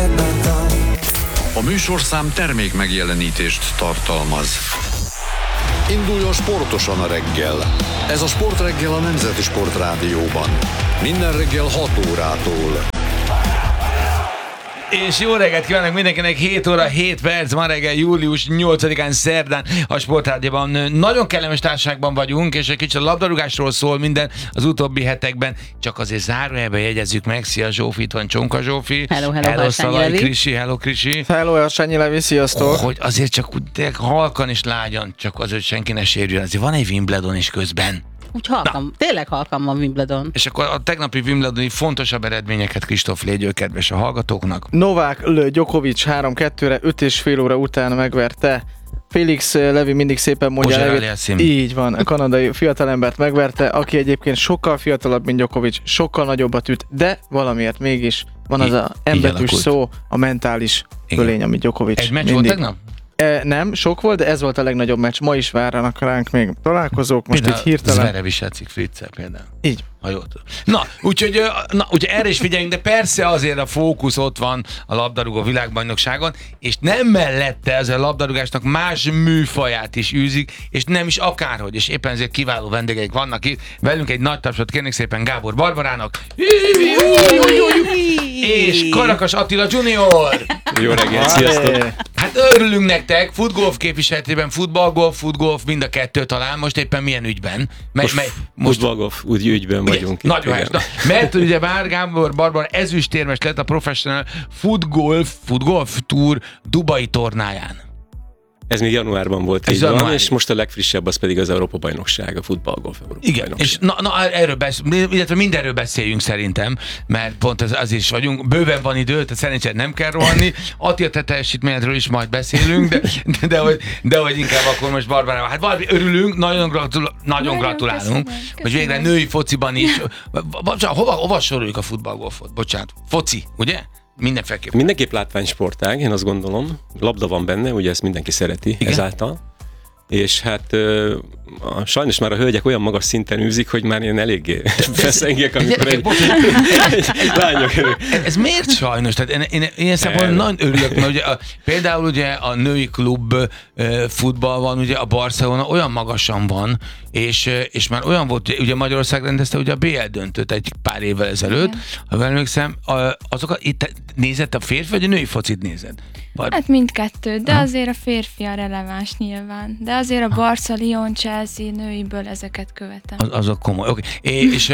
A műsorszám termék megjelenítést tartalmaz. Induljon sportosan a reggel. Ez a Sportreggel a Nemzeti Sportrádióban. Minden reggel 6 órától. És jó reggelt kívánok mindenkinek, 7 óra 7 perc, ma reggel július 8-án szerdán a Sportrádióban. Nagyon kellemes társaságban vagyunk, és egy kicsit a labdarúgásról szól minden az utóbbi hetekben, csak azért zárójelben jegyezzük meg. Szia Zsófi, itt van Csonka Zsófi. Hello, Szalai Krisi, hello Krisi. Hello, Harsányi Levi, sziasztok. Hogy azért csak halkan és lágyan, csak azért senki ne sérüljön. Azért van egy Wimbledon is közben. Úgy halkan, tényleg halkan van Wimbledon. És akkor a tegnapi Wimbledoni fontosabb eredményeket Kristóf légy kedves a hallgatóknak. Novák Djokovic 3-2-re 5,5 óra után megverte. Felix Levi mindig szépen mondja nevét. Így van, a kanadai fiatalembert megverte, aki egyébként sokkal fiatalabb, mint Djokovic, sokkal nagyobbat üt, de valamiért mégis van az a embetűs szó, a mentális fölény, amit Djokovic. Egy meccs volt tegnap? Nem, sok volt, de ez volt a legnagyobb meccs. Ma is várnak ránk még találkozók, most itt hirtelen. Zverev is játszik Fritzel például. Így. Ha jól tudom. Na, úgyhogy erre is figyeljünk, de persze azért a fókusz ott van a labdarúgó világbajnokságon, és nem mellette ez a labdarúgásnak más műfaját is űzik, és nem is akárhogy, és éppen ezért kiváló vendégeik vannak itt. Velünk egy nagy tapsot kérnék szépen Gábor Barbarának, és Karakas Attila Junior. Jó reggelt, sziasztok! Hát örülünk nektek, futgolf képviseletében, futballgolf, mind a kettő talán, most éppen milyen ügyben? Most futballgolf ügyben vagyunk. Nagyon helyes. Mert ugye bár Gábor Barbara ezüstérmes lett a Professional Futgolf Tour Dubai tornáján. Ez még januárban volt, így van, és most a legfrissebb az pedig az Európa-bajnokság, a futballgolf Európa-bajnokság. Igen, és illetve mindenről beszéljünk szerintem, mert pont az is vagyunk, bőven van idő, tehát szerencsére nem kell rohanni, Attila, te teljesítményedről is majd beszélünk, de hogy inkább akkor most Barbara, hát Barbi, örülünk, nagyon gratulálunk, hogy végre női fociban is, hova soroljuk a futballgolfot? Bocsánat, foci, ugye? Mindenképp látványsportág, én azt gondolom. Labda van benne, ugye ezt mindenki szereti. Igen? Ezáltal. És hát sajnos már a hölgyek olyan magas szinten űzik, hogy már én eléggé feszengek, amikor egy lányok előtt. Ez miért sajnos? Tehát én szempontból nagyon örülök, mert ugye például ugye a női klub futball van, ugye a Barcelona olyan magasan van, és már olyan volt, ugye Magyarország rendezte ugye a BL döntőt egy pár évvel ezelőtt, ha emlékszem, azokat itt nézett a férfi, vagy a női focit nézed? Hát mindkettő, de azért a férfi a releváns nyilván. De azért a Barca, Lyon, Chelsea nőiből ezeket követem. Azok komoly. Okay. És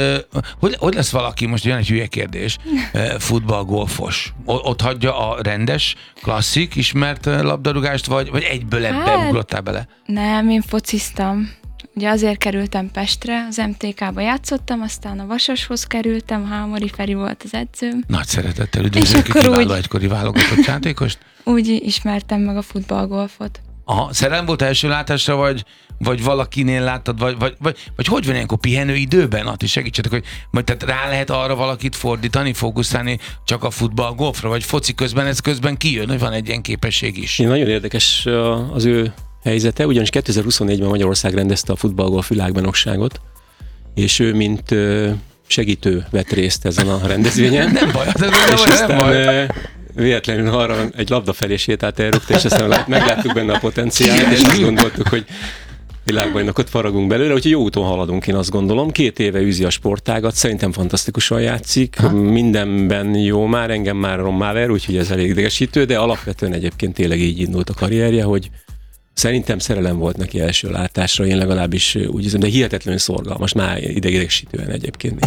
hogy lesz valaki, most jön egy hülye kérdés, futballgolfos? Ott hagyja a rendes, klasszik, ismert labdarúgást, vagy egyből ebbe ugrottál bele? Nem, én fociztam. Ugye azért kerültem Pestre, az MTK-ba játszottam, aztán a Vasashoz kerültem, Hámori Feri volt az edzőm. Nagy szeretettel üdvözlök, kiváló egykori válogatott játékost. Úgy ismertem meg a futballgolfot. Aha, szerelem volt első látásra, vagy valakinél láttad, vagy hogy van ilyenkor pihenőidőben? Attól segítsetek, hogy tehát rá lehet arra valakit fordítani, fókuszálni csak a futballgolfra, vagy foci közben, ez közben kijön, hogy van egy ilyen képesség is. Nagyon érdekes az ő helyzete, ugyanis 2024-ben Magyarország rendezte a futballgolf világbajnokságot, és ő mint segítő vett részt ezen a rendezvényen. Nem baj, nem baj. Véletlenül arra egy labda felé sétált elrúgta, és aztán megláttuk benne a potenciált, és azt gondoltuk, hogy világbajnokot faragunk belőle, úgyhogy jó úton haladunk, én azt gondolom. 2 éve űzi a sportágat, szerintem fantasztikusan játszik, mindenben jó már, engem már rommáver, úgyhogy ez elég idegesítő, de alapvetően egyébként tényleg így indult a karrierje, hogy szerintem szerelem volt neki első látásra, én legalábbis úgy hiszem, de hihetetlenül szorgalmas, már idegesítően egyébként.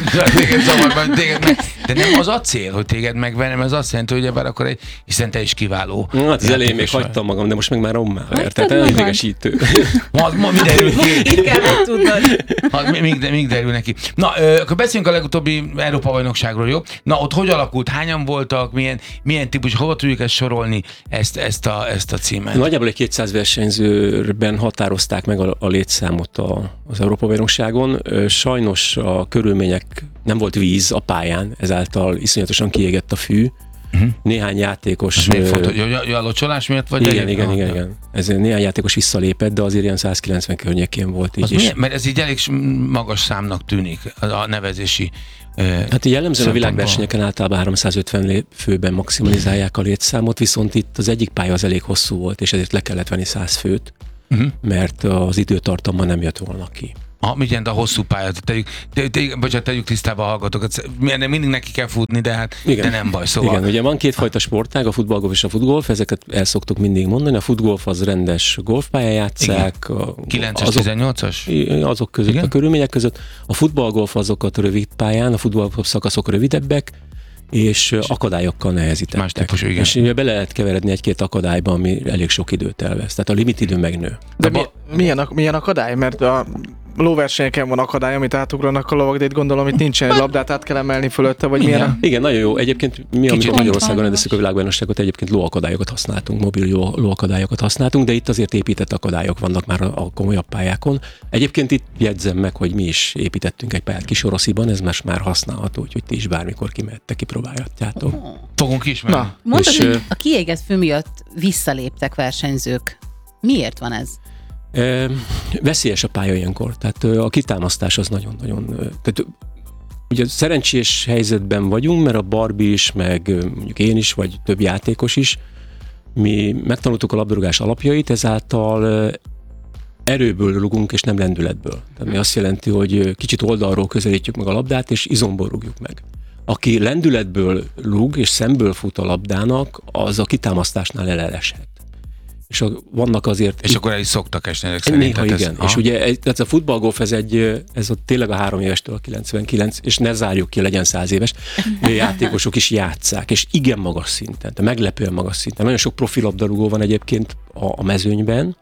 De nem az a cél, hogy téged megvennem, ez azt jelenti, hogy akkor hiszen te is kiváló. Hát az elején még hagytam magam, de most meg már rommá, tehát idegesítő. Ma mi derül ki? Itt kellett tudnod. Még derül neki. Na, akkor beszéljünk a legutóbbi Európa-bajnokságról, jó? Na, ott hogy alakult? Hányan voltak? Milyen típus? Hova tudjuk ezt sorolni, ezt a címet? Nagyjából egy 200 versenyzőben határozták meg a létszámot az Európa-bajnokságon. Sajnos a körülmények, nem volt víz a pályán, ezáltal iszonyatosan kiégett a fű. Néhány játékos... A locsolás miatt? Vagy igen. Ez néhány játékos visszalépett, de azért ilyen 190 környékén volt így is. Mert ez így elég magas számnak tűnik a nevezési Hát jellemzően a világversenyeken általában 350 főben maximalizálják a létszámot, viszont itt az egyik pálya az elég hosszú volt, és ezért le kellett venni 100 főt, mert az időtartamban nem jött volna ki. Mit jelent a hosszú pálya? Tegyük tisztába a hallgatókat. Mindig neki kell futni, de hát de nem baj. Szóval... Igen, ugye van kétfajta sportág, a futballgolf és a futgolf, ezeket el szoktuk mindig mondani. A futgolf az rendes golfpályán játsszák. 9-es, 18-as? Azok között, igen? A körülmények között. A futballgolf azokat rövid pályán, a futballgolf szakaszok rövidebbek, és akadályokkal nehezítettek. Más típusú, igen. És bele lehet keveredni egy-két akadályba, ami elég sok időt elvesz. Tehát a limitidő megnő. De milyen akadály? Mert a lóversenyeken van akadály, amit átugranak a lovak, de itt gondolom, itt nincsen, labdát át kell emelni fölötte, vagy milyen? Igen, nagyon jó. Egyébként mi, amikor Magyarországon rendezzük a világbajnokságot, egyébként lóakadályokat használtunk, mobil lóakadályokat használtunk, de itt azért épített akadályok vannak már a komolyabb pályákon. Egyébként itt jegyzem meg, hogy mi is építettünk egy pályát Kisorosziban, ez már használható, úgyhogy ti is bármikor kimehettek, kipróbálhatjátok. Fogunk ismerni. Mondtad, hogy a kiégett fű miatt visszaléptek versenyzők. Miért van ez? Veszélyes a pálya ilyenkor, tehát a kitámasztás az nagyon-nagyon... Tehát ugye szerencsés helyzetben vagyunk, mert a Barbie is, meg mondjuk én is, vagy több játékos is, mi megtanultuk a labdarúgás alapjait, ezáltal erőből rugunk, és nem lendületből. Tehát mi azt jelenti, hogy kicsit oldalról közelítjük meg a labdát, és izomból rúgjuk meg. Aki lendületből rúg, és szemből fut a labdának, az a kitámasztásnál eleshet. És vannak azért... És akkor el is szoktak esni ezek szerint. Néha igen. És ugye tehát a futballgolf ez tényleg a 3 évestől a 99, és ne zárjuk ki, legyen 100 éves, játékosok is játsszák, és igen magas szinten, tehát meglepően magas szinten. Nagyon sok profilabdarúgó van egyébként a mezőnyben.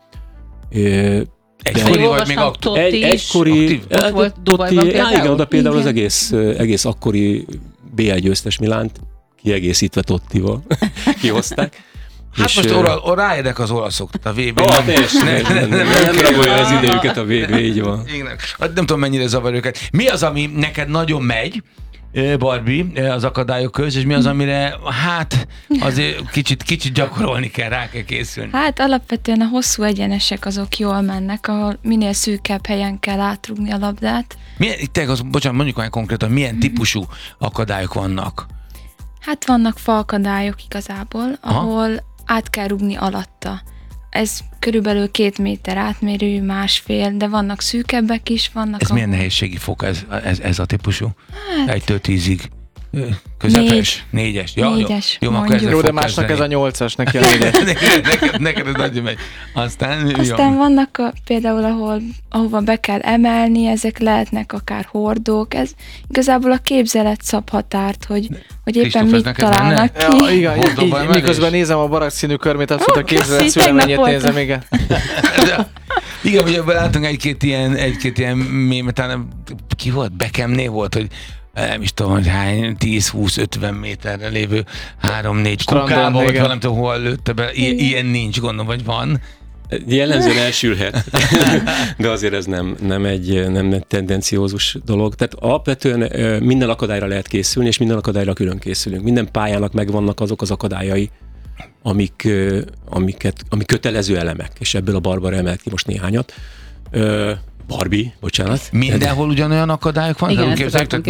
Egykori vagy még egykori... Ott volt Dubajban például? Igen, oda például az egész akkori BL győztes Milánt kiegészítve Tottival kihozták. Hát most ráérek az olaszok a VB-n. Nem rabolja az idejüket a VB, így van. Nem tudom, mennyire zavar őket. Mi az, ami neked nagyon megy, Barbie, az akadályok köz, és mi az, amire hát azért kicsit gyakorolni kell, rá kell készülni? Hát alapvetően a hosszú egyenesek azok jól mennek, ahol minél szűkebb helyen kell átrugni a labdát. Bocsánat, mondjuk olyan konkrétan, milyen típusú akadályok vannak? Hát vannak faakadályok igazából, ahol át kell rugni alatta. Ez körülbelül 2 méter átmérőjű, 1,5, de vannak szűkebbek is, vannak... Ez milyen nehézségi fok ez a típusú? Hát, 1-től 10-ig. Közepes? 4-es. Ja, 4-es, jó, jó, de másnak ez a 8-as, neki a 4-es. neked ez nagyon megy. Aztán vannak például, ahova be kell emelni, ezek lehetnek akár hordók. Ez igazából a képzelet szab határt, hogy éppen mit találnak ki. Ja, igen, miközben nézem a barakszínű körmét, azt mondta, a képzelet szüleményét nézem, igen. Igen, ugye látunk egy-két ilyen mémet, ki volt? Beckhamnél volt, hogy nem is tudom, hogy hány, 10-20-50 méterre lévő 3-4 kukába, vagy nem tudom, hol lőtte be. Ilyen nincs, gondolom, vagy van. Jellemzően elsülhet, de azért ez nem egy tendenciózus dolog. Tehát alapvetően minden akadályra lehet készülni, és minden akadályra külön készülünk. Minden pályának megvannak azok az akadályai, amik kötelező elemek, és ebből a Barbara emelt ki most néhányat. Barbie, bocsánat. Mindenhol ugyanolyan akadályok van? Igen,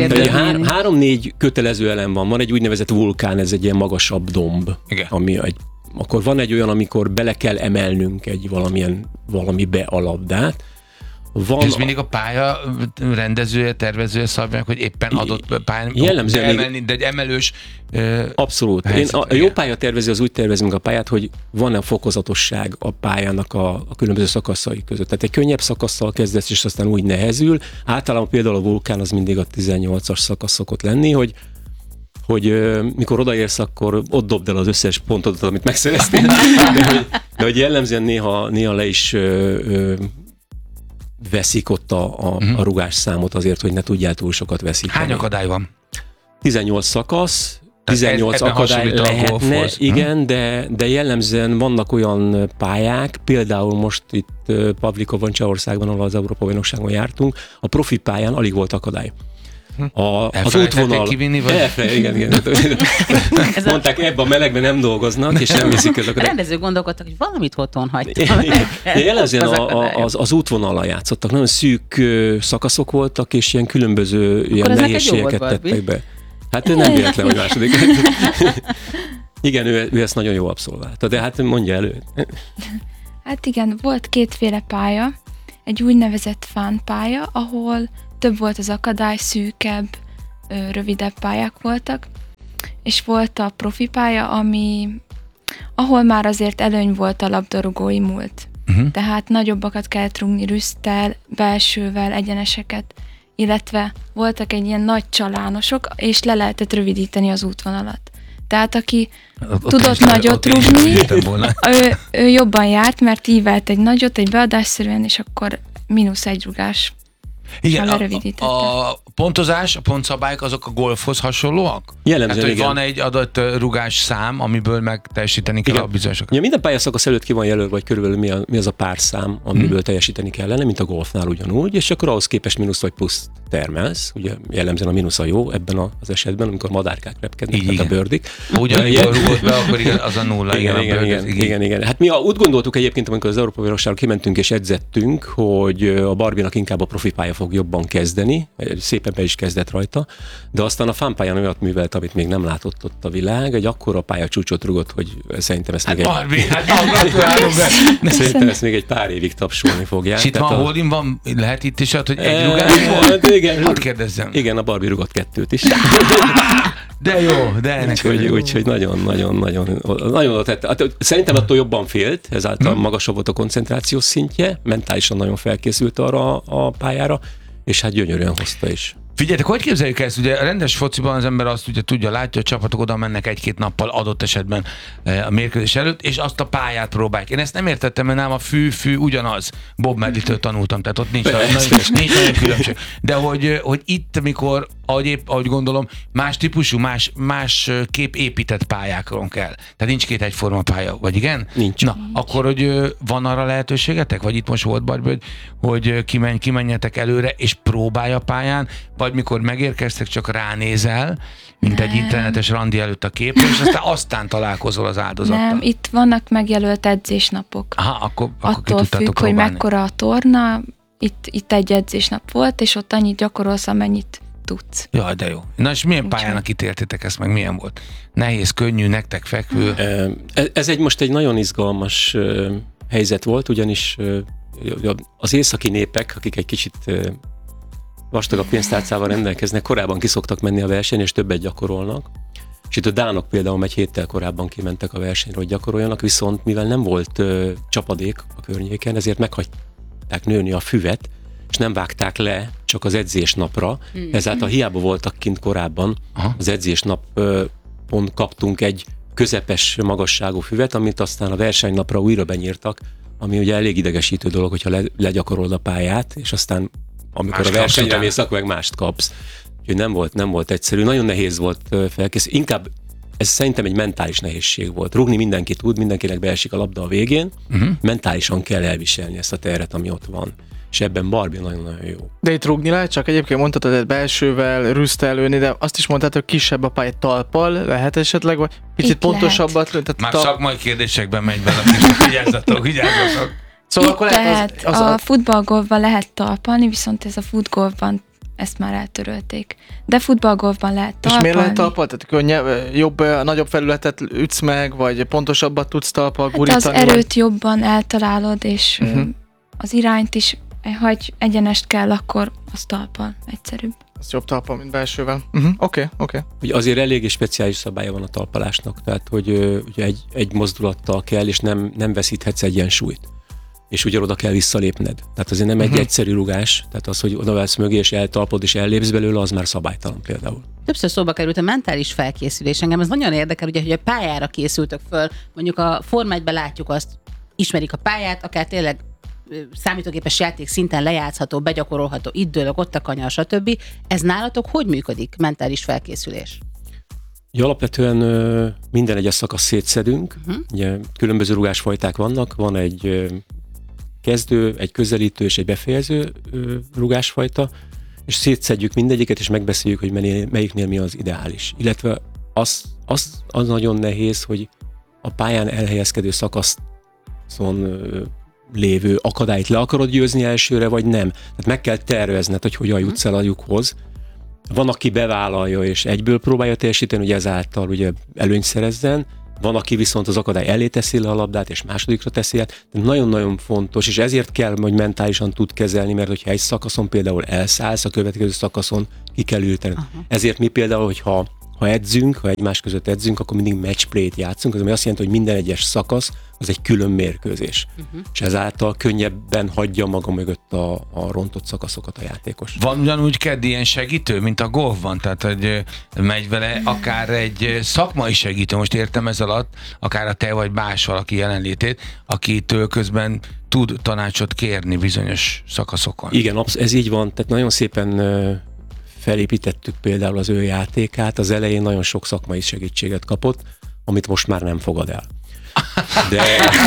3-4 kötelező elem van. Van egy úgynevezett vulkán, ez egy ilyen magasabb domb. Igen. Akkor van egy olyan, amikor bele kell emelnünk valamibe a labdát. És mindig a pálya rendezője, tervezője szabják, hogy éppen adott pályán emelni, de egy emelős abszolút. A jó pályatervező az úgy tervezi meg a pályát, hogy van-e fokozatosság a pályának a különböző szakaszai között. Tehát egy könnyebb szakasszal kezdesz, és aztán úgy nehezül. Általában például a vulkán az mindig a 18-as szakasz szokott lenni, hogy mikor odaérsz, akkor ott dobd el az összes pontodat, amit megszereztél. De hogy jellemzően néha le is veszik ott a rugás számot azért, hogy ne tudjál túl sokat veszíteni. Hány akadály van? 18 szakasz, 18 akadály lehetne, igen, de jellemzően vannak olyan pályák, például most itt Pavlikovon, Csehországban, ahol az Európa-bajnokságon jártunk, a profi pályán alig volt akadály. Az útvonal... kivinni, vagy? Igen. Mondták, ebben a melegben nem dolgoznak, és nem viszik ezeket. A rendezők gondolkodtak, hogy valamit otthon hagytam. Jellemzően az útvonallal játszottak. Nagyon szűk szakaszok voltak, és ilyen különböző ilyen nehézségeket tettek be. Hát nem véletlen, hogy második. Igen, ő ezt nagyon jó abszolválta, de hát mondja elő. Hát igen, volt kétféle pálya, egy úgynevezett fun pálya, ahol több volt az akadály, szűkebb, rövidebb pályák voltak, és volt a profi pálya, ahol már azért előny volt a labdarúgói múlt. Tehát nagyobbakat kellett rúgni rüszttel, belsővel, egyeneseket, illetve voltak egy ilyen nagy csalánosok, és le lehetett rövidíteni az útvonalat. Tehát aki tudott nagyot rúgni, ő jobban járt, mert ívelt egy nagyot, egy beadásszerűen, és akkor -1 rugás. Igen, a pontozás, a pontszabályok azok a golfhoz hasonlóak? Jellemzően, hát, hogy van egy adott rugás szám, amiből megteljesíteni kell a bizonyosokat. Ja, minden pályaszakasz előtt ki van jelölve, vagy körülbelül mi az a párszám, amiből teljesíteni kellene, mint a golfnál ugyanúgy, és akkor ahhoz képest mínusz vagy plusz termelsz. Ugye jellemzően a mínusz a jó ebben az esetben, amikor madárkák repkednek, tehát a bőrdik. Ugyanígy rúgott be, akkor az a nulla. Igen. Hát mi úgy gondoltuk egyébként, amikor az Európa Bajnokságra kimentünk és edzettünk, hogy a Barbinak inkább a profi pálya fog jobban kezdeni, szépen be is kezdett rajta, de aztán a fánpályán olyat művelt, amit még nem látott ott a világ, egy akkora pályacsúcsot rugott, hogy szerintem ezt még szerintem ezt még egy pár évig tapsolni fogják. És itt van, Holdin van, lehet itt is, hogy egy rugás volt? Igen. Hadd kérdezzem. Igen, a Barbie rugott 2 is. De jó, de ennek. Úgyhogy nagyon tette. Szerintem attól jobban félt, ezáltal magasabb volt a koncentrációs szintje, mentálisan nagyon felkészült arra a pályára, és hát gyönyörűen hozta is. Figyeljetek, hogy képzeljük ezt? Ugye a rendes fociban az ember azt ugye tudja, látja, a csapatok oda mennek 1-2 nappal adott esetben a mérkőzés előtt, és azt a pályát próbálják. Én ezt nem értettem, mert nálam a fű és Bob Medley-től tanultam, tehát ott nincs nagyon különbség. De hogy itt, mikor, ahogy gondolom, más típusú, más kép épített pályákról kell. Tehát nincs 2 egyforma pálya, vagy igen? Nincs. Na, akkor, hogy van arra lehetőségetek? Vagy itt most volt Barbie, hogy kimenjetek előre, és próbálj a pályán, vagy mikor megérkeztek, csak ránézel, mint egy internetes randi előtt a képre, és aztán találkozol az áldozattal. Nem, itt vannak megjelölt edzésnapok. Aha, akkor attól függ, hogy mekkora a torna, itt egy edzésnap volt, és ott annyit gyakorolsz, amennyit tudsz. Jaj, de jó. Na és milyen pályának ítéltétek ezt, meg milyen volt? Nehéz, könnyű, nektek fekvő? Ez most egy nagyon izgalmas helyzet volt, ugyanis az északi népek, akik egy kicsit vastagabb pénztárcával rendelkeznek, korábban kiszoktak menni a versenyre, és többet gyakorolnak. És itt a dánok például egy héttel korábban kimentek a versenyre, hogy gyakoroljanak, viszont mivel nem volt csapadék a környéken, ezért meghagyták nőni a füvet, és nem vágták le csak az edzésnapra. Ezáltal hiába voltak kint korábban, az edzésnapon kaptunk egy közepes magasságú füvet, amit aztán a versenynapra újra benyírtak, ami ugye elég idegesítő dolog, hogyha legyakorolod a pályát, és aztán amikor a versenyre mész, akkor meg mást kapsz. Úgyhogy nem volt egyszerű. Nagyon nehéz volt felkészülni. Inkább ez szerintem egy mentális nehézség volt. Rúgni mindenki tud, mindenkinek beesik a labda a végén. Mentálisan kell elviselni ezt a terhet, ami ott van. És ebben Barbie nagyon-nagyon jó. De itt rúgni lehet, csak egyébként mondhatod, hogy belsővel, rüsztel lőni, de azt is mondtad, hogy kisebb a pálya, talppal lehet esetleg, vagy picit itt pontosabbat lőni. Már szakmai kérdésekben megy bele, vigyázzatok. Szóval akkor lehet, a futballgolfban lehet talpalni, viszont ez a futgolfban ezt már eltörölték. De futballgolfban lehet talpalni. És miért lehet talpalni? Tehát jobb, nagyobb felületet ütsz meg, vagy pontosabbat tudsz talpal gurítani? Hát az erőt jobban eltalálod, és az irányt is, ha egyenest kell, akkor az talpal egyszerűbb. Az jobb talpal, mint belsővel. Oké. Ugye azért eléggé speciális szabálya van a talpalásnak, tehát hogy ugye egy mozdulattal kell, és nem veszíthetsz egyensúlyt. És ugye oda kell visszalépned. Tehát azért nem egy egyszerű rugás, tehát az, hogy odavállsz mögé, és eltalpod, és ellépsz belőle, az már szabálytalan például. Többször szóba került a mentális felkészülés. Engem ez nagyon érdekel, ugye, hogy a pályára készültök föl, mondjuk a Forma 1-ben látjuk azt, ismerik a pályát, akár tényleg számítógépes játék szinten lejátszható, begyakorolható, itt dőlök, ott a kanyar, stb. Ez nálatok hogy működik, mentális felkészülés? Ja, alapvetően minden egyes szakasz szétszedünk, ugye különböző rugásfajták vannak, van egy kezdő, egy közelítő és egy befejező rugásfajta, és szétszedjük mindegyiket, és megbeszéljük, hogy melyiknél mi az ideális. Illetve az nagyon nehéz, hogy a pályán elhelyezkedő szakaszon lévő akadályt le akarod győzni elsőre, vagy nem. Tehát meg kell tervezned, hogy hogyan jutsz el a lyukhoz. Van, aki bevállalja, és egyből próbálja teljesíteni, hogy ezáltal ugye előnyt szerezzen. Van, aki viszont az akadály elé teszi le a labdát, és másodikra teszi át. Nagyon-nagyon fontos, és ezért kell, hogy mentálisan tud kezelni, mert hogyha egy szakaszon például elszállsz, a következő szakaszon ki kell ültened. Ezért mi például, hogyha edzünk, ha egymás között edzünk, akkor mindig matchplay-t játszunk, az ami azt jelenti, hogy minden egyes szakasz az egy külön mérkőzés. És ezáltal könnyebben hagyja maga mögött a rontott szakaszokat a játékos. Van ugyanúgy Ked ilyen segítő, mint a golfban, tehát hogy megy vele akár egy szakmai segítő, most értem ez alatt, akár a te vagy más valaki jelenlétét, akitől közben tud tanácsot kérni bizonyos szakaszokon. Igen, ez így van, tehát nagyon szépen felépítettük például az ő játékát, az elején nagyon sok szakmai segítséget kapott, amit most már nem fogad el. De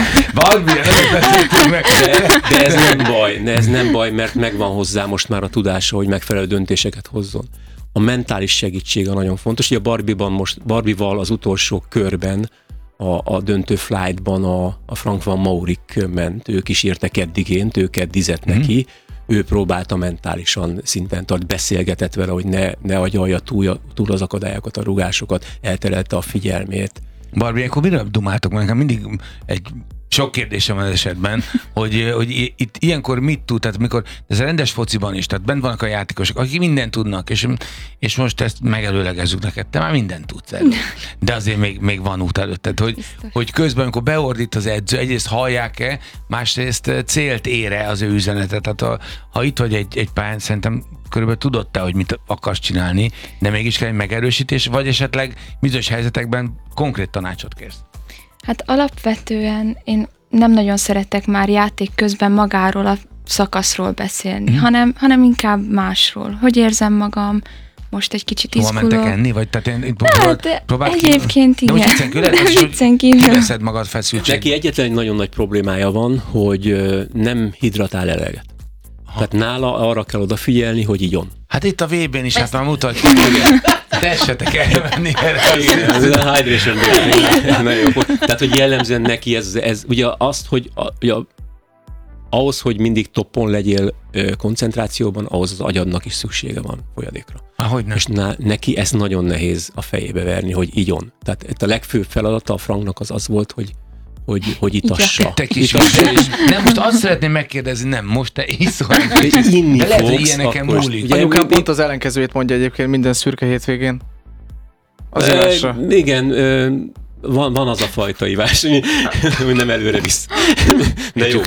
ez nem baj, mert megvan hozzá most már a tudása, hogy megfelelő döntéseket hozzon. A mentális segítsége nagyon fontos. Ugye Barbie-val az utolsó körben, a döntő flightban a Frank van Maurik ment, ő kísérte Keddigént, ő keddizett neki, ő próbálta mentálisan szinten beszélgetett vele, hogy ne agyalja túl az akadályokat, a rugásokat, elterelte a figyelmét. Barbie, akkor mire dumáltok? Nekem mindig egy sok kérdésem az esetben, hogy itt ilyenkor mit tud, tehát mikor, ez a rendes fociban is, tehát bent vannak a játékosok, akik mindent tudnak, és most ezt megelőlegezzük neked, te már mindent tudsz erről. De azért még van út előtted, hogy közben, amikor beordít az edző, egyrészt hallják-e, másrészt célt ér-e az ő üzenetet. Tehát ha itt vagy egy pályán, szerintem körülbelül tudod te, hogy mit akarsz csinálni, de mégis kell egy megerősítés, vagy esetleg bizonyos helyzetekben konkrét tanácsot kérsz. Hát alapvetően én nem nagyon szeretek már játék közben magáról a szakaszról beszélni, hanem inkább másról. Hogy érzem magam, most egy kicsit izgulok. Hova mentek enni? Vagy tehát én próbáld egyébként igen. De most viccen kívül, kiveszed magad feszültségbe. Neki egyetlen egy nagyon nagy problémája van, hogy nem hidratál eleget. Tehát nála arra kell odafigyelni, hogy igyon. Hát itt a VB-n is, hát már mutatjuk. Tessetek elmenni erre. Ez a hydration Tehát, hogy jellemzően neki ez ugye azt, hogy ahhoz, hogy mindig toppon legyél koncentrációban, ahhoz az agyadnak is szüksége van folyadékra. Hogyne. És neki ezt nagyon nehéz a fejébe verni, hogy igyon. Tehát itt a legfőbb feladata a Franknak az volt, hogy itassa. Te kis nem, most azt szeretném megkérdezni, nem, most te iszol. Inni de lehet, hogy fogsz, ilyeneken múlik. Anyukám pont az ellenkezőjét mondja egyébként minden szürke hétvégén. Az ivásra. Igen, van az a fajta ivás, hogy nem előre visz. De jó.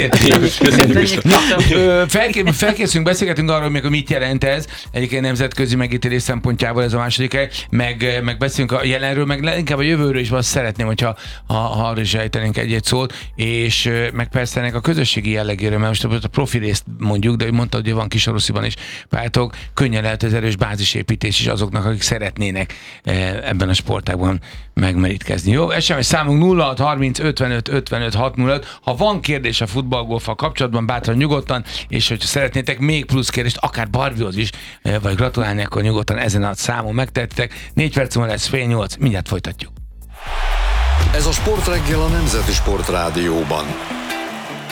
Felkészülünk, beszélgetünk arról, hogy mit jelent ez. Egyébként nemzetközi megítélés szempontjából ez a második hely. Meg beszélünk a jelenről, meg inkább a jövőről is, azt szeretném, hogyha arra is ejtenénk egy szót, és meg persze ennek a közösségi jellegéről, mert most a profi részt mondjuk, de mondtad, hogy van Kisarosziban is pályátok, könnyen lehet az erős bázisépítés is azoknak, akik szeretnének ebben a sportágban megmerítkezni. Jó, SMS számunk 0630 55 55 605. Ha van kérdés a futballgolffal kapcsolatban, bátran nyugodtan, és hogyha szeretnétek még plusz kérdést, akár Barbiehoz is, vagy gratulálni, akkor nyugodtan ezen a számon megtettek. 4 perc múlva lesz 7:30, mindjárt folytatjuk. Ez a Sportreggel a Nemzeti Sport Rádióban.